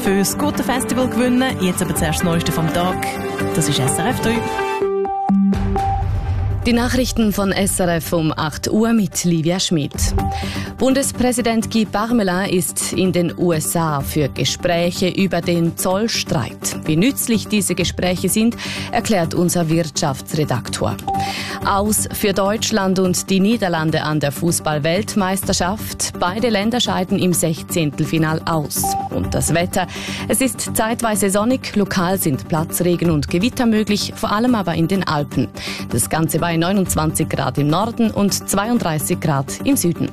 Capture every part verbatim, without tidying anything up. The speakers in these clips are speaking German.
Fürs gute Festival gewinnen, jetzt aber zuerst das Neueste vom Tag. Das ist S R F drei. Die Nachrichten von S R F um acht Uhr mit Livia Schmidt. Bundespräsident Guy Parmelin ist in den U S A für Gespräche über den Zollstreit. Wie nützlich diese Gespräche sind, erklärt unser Wirtschaftsredaktor. Aus für Deutschland und die Niederlande an der Fußball-Weltmeisterschaft. Beide Länder scheiden im Sechzehntelfinal aus. Und das Wetter. Es ist zeitweise sonnig, lokal sind Platzregen und Gewitter möglich, vor allem aber in den Alpen. Das Ganze bei neunundzwanzig Grad im Norden und zweiunddreißig Grad im Süden.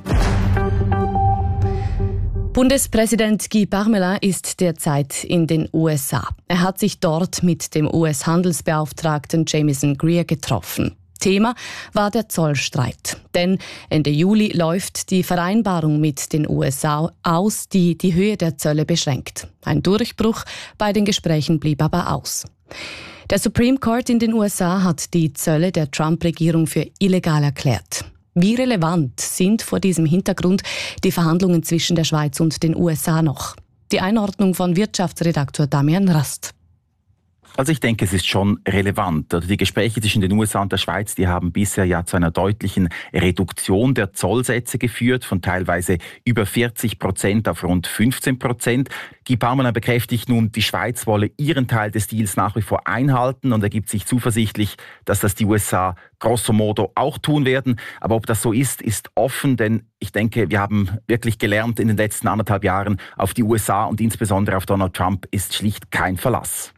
Bundespräsident Guy Parmelin ist derzeit in den U S A. Er hat sich dort mit dem U S-Handelsbeauftragten Jamieson Greer getroffen. Thema war der Zollstreit. Denn Ende Juli läuft die Vereinbarung mit den U S A aus, die die Höhe der Zölle beschränkt. Ein Durchbruch bei den Gesprächen blieb aber aus. Der Supreme Court in den U S A hat die Zölle der Trump-Regierung für illegal erklärt. Wie relevant sind vor diesem Hintergrund die Verhandlungen zwischen der Schweiz und den U S A noch? Die Einordnung von Wirtschaftsredaktor Damian Rast. Also ich denke, es ist schon relevant. Die Gespräche zwischen den U S A und der Schweiz, die haben bisher ja zu einer deutlichen Reduktion der Zollsätze geführt, von teilweise über vierzig Prozent auf rund fünfzehn Prozent. Guy Parmelin bekräftigt nun, die Schweiz wolle ihren Teil des Deals nach wie vor einhalten und er gibt sich zuversichtlich, dass das die U S A grosso modo auch tun werden. Aber ob das so ist, ist offen, denn ich denke, wir haben wirklich gelernt in den letzten anderthalb Jahren, auf die U S A und insbesondere auf Donald Trump ist schlicht kein Verlass.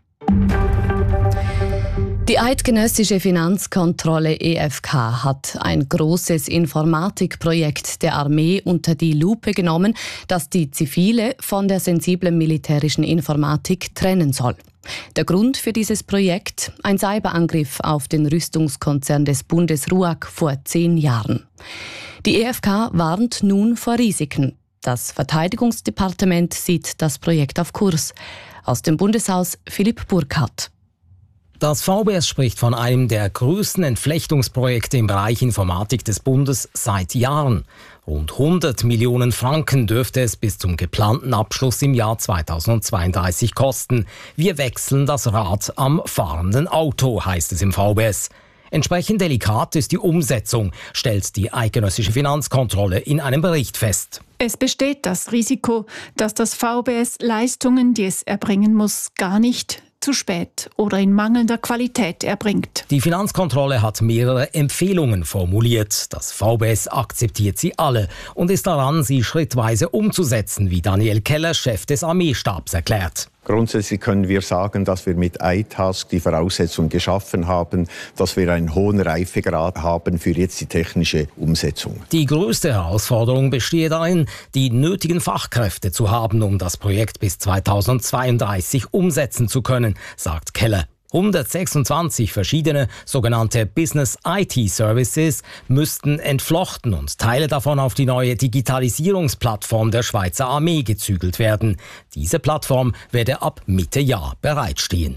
Die eidgenössische Finanzkontrolle E F K hat ein großes Informatikprojekt der Armee unter die Lupe genommen, das die zivile von der sensiblen militärischen Informatik trennen soll. Der Grund für dieses Projekt? Ein Cyberangriff auf den Rüstungskonzern des Bundes RUAG vor zehn Jahren. Die E F K warnt nun vor Risiken. Das Verteidigungsdepartement sieht das Projekt auf Kurs. Aus dem Bundeshaus Philipp Burkhardt. Das V B S spricht von einem der größten Entflechtungsprojekte im Bereich Informatik des Bundes seit Jahren. Rund hundert Millionen Franken dürfte es bis zum geplanten Abschluss im Jahr zweitausendzweiunddreißig kosten. Wir wechseln das Rad am fahrenden Auto, heißt es im V B S. Entsprechend delikat ist die Umsetzung, stellt die eidgenössische Finanzkontrolle in einem Bericht fest. Es besteht das Risiko, dass das V B S Leistungen, die es erbringen muss, gar nicht, zu spät oder in mangelnder Qualität erbringt. Die Finanzkontrolle hat mehrere Empfehlungen formuliert. Das V B S akzeptiert sie alle und ist daran, sie schrittweise umzusetzen, wie Daniel Keller, Chef des Armeestabs, erklärt. Grundsätzlich können wir sagen, dass wir mit iTask die Voraussetzungen geschaffen haben, dass wir einen hohen Reifegrad haben für jetzt die technische Umsetzung. Die größte Herausforderung bestehe darin, die nötigen Fachkräfte zu haben, um das Projekt bis zweitausendzweiunddreißig umsetzen zu können, sagt Keller. hundertsechsundzwanzig verschiedene sogenannte Business-I T-Services müssten entflochten und Teile davon auf die neue Digitalisierungsplattform der Schweizer Armee gezügelt werden. Diese Plattform werde ab Mitte Jahr bereitstehen.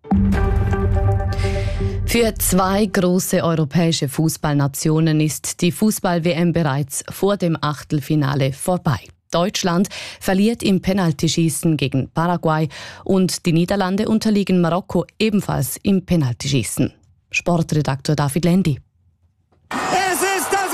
Für zwei große europäische Fußballnationen ist die Fußball-W M bereits vor dem Achtelfinale vorbei. Deutschland verliert im Penaltyschießen gegen Paraguay und die Niederlande unterliegen Marokko ebenfalls im Penaltyschießen. Sportredaktor David Lendi. Es ist das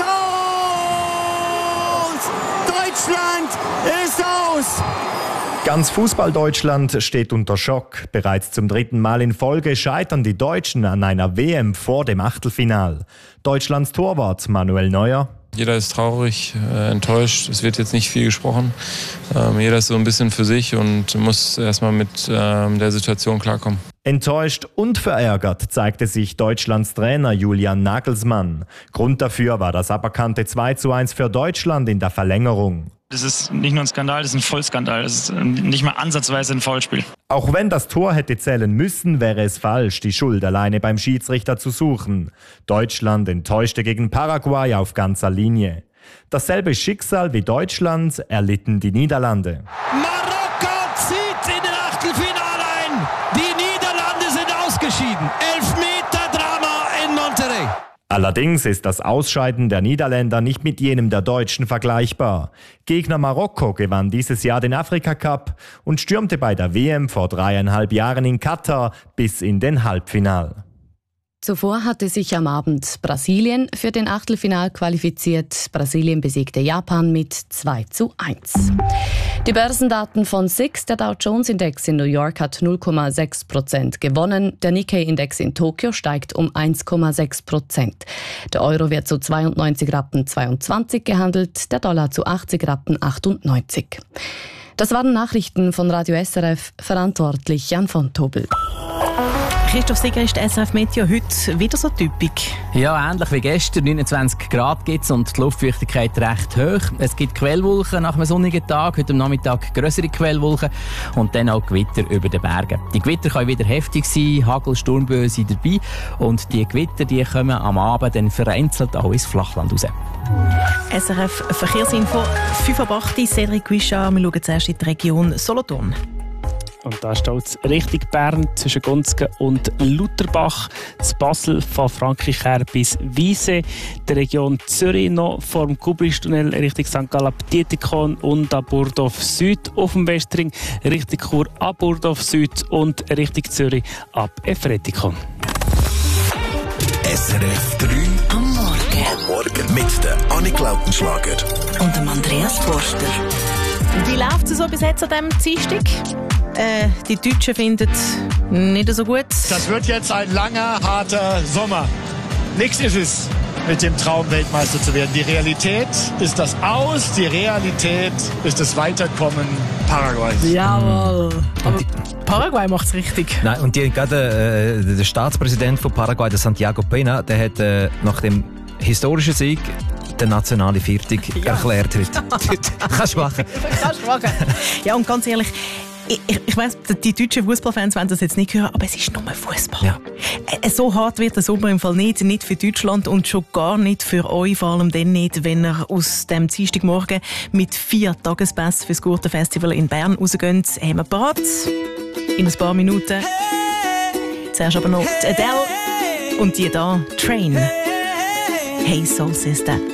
Aus! Deutschland ist aus! Ganz Fußball-Deutschland steht unter Schock. Bereits zum dritten Mal in Folge scheitern die Deutschen an einer W M vor dem Achtelfinal. Deutschlands Torwart Manuel Neuer. Jeder ist traurig, äh, enttäuscht. Es wird jetzt nicht viel gesprochen. Ähm, jeder ist so ein bisschen für sich und muss erstmal mit ähm, der Situation klarkommen. Enttäuscht und verärgert zeigte sich Deutschlands Trainer Julian Nagelsmann. Grund dafür war das aberkannte zwei zu eins für Deutschland in der Verlängerung. Das ist nicht nur ein Skandal, das ist ein Vollskandal. Das ist nicht mal ansatzweise ein Foulspiel. Auch wenn das Tor hätte zählen müssen, wäre es falsch, die Schuld alleine beim Schiedsrichter zu suchen. Deutschland enttäuschte gegen Paraguay auf ganzer Linie. Dasselbe Schicksal wie Deutschland erlitten die Niederlande. Marokko zieht in den Achtelfinale ein. Die Niederlande sind ausgeschieden. Elfmeter-Drama in Monterrey. Allerdings ist das Ausscheiden der Niederländer nicht mit jenem der Deutschen vergleichbar. Gegner Marokko gewann dieses Jahr den Afrika-Cup und stürmte bei der W M vor dreieinhalb Jahren in Katar bis in den Halbfinal. Zuvor hatte sich am Abend Brasilien für den Achtelfinal qualifiziert. Brasilien besiegte Japan mit zwei zu eins. Die Börsendaten von S I X, der Dow Jones Index in New York hat null Komma sechs Prozent gewonnen. Der Nikkei-Index in Tokio steigt um eins Komma sechs Prozent. Der Euro wird zu zweiundneunzig Rappen zweiundzwanzig gehandelt, der Dollar zu achtzig Rappen achtundneunzig. Das waren Nachrichten von Radio S R F, verantwortlich Jan von Tobel. Christoph Sieger ist S R F Meteo heute wieder so typisch. Ja, ähnlich wie gestern. neunundzwanzig Grad gibt es und die Luftfeuchtigkeit recht hoch. Es gibt Quellwolken nach einem sonnigen Tag. Heute am Nachmittag grössere Quellwolken und dann auch Gewitter über den Bergen. Die Gewitter können wieder heftig sein, Hagel, Sturmböen sind dabei. Und die Gewitter die kommen am Abend dann vereinzelt auch ins Flachland raus. S R F Verkehrsinfo, fünf Uhr acht, Cedric Guichard. Wir schauen zuerst in die Region Solothurn. Und da steht es Richtung Bern zwischen Gonzgen und Lutherbach, zu Basel von Frankreich her bis Wiese, der Region Zürich noch vor dem Kubristunnel Richtung Sankt Gallen ab Dietikon und ab Burdorf Süd auf dem Westring, Richtung Chur ab Burdorf Süd und Richtung Zürich ab Efretikon. S R F drei am Morgen. Am Morgen mit der Annik Lautenschlager und dem Andreas Forster. Wie läuft es so bis jetzt an diesem Dienstag? Äh, die Deutschen finden es nicht so gut. Das wird jetzt ein langer, harter Sommer. Nichts ist es, mit dem Traum Weltmeister zu werden. Die Realität ist das Aus, die Realität ist das Weiterkommen Paraguays. Jawohl. Aber Paraguay macht es richtig. Nein, und die, gerade äh, der Staatspräsident von Paraguay, der Santiago Peña, der hat äh, nach dem historischen Sieg der nationale Viertig ja. erklärt heute. Kannst du machen. Kannst du machen. Ja, und ganz ehrlich, Ich, ich, ich weiss, die deutschen Fußballfans wollen das jetzt nicht hören, aber es ist nur Fußball. Ja. So hart wird der Sommer im Fall nicht, nicht für Deutschland und schon gar nicht für euch, vor allem dann nicht, wenn ihr aus dem Dienstagmorgen mit vier Tagespässen für das Gurtenfestival in Bern rausgeht. Haben wir parat in ein paar Minuten. Zuerst aber noch die Adele und die da, Train. Hey Soul Sister.